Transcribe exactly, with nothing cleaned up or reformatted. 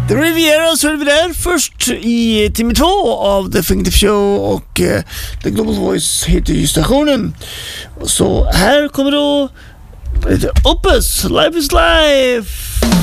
The Riviera, så är vi där först i timme två av The Fingertip Show, och eh, The Global Voice heter ju stationen. Så här kommer då Opus, Life is Life.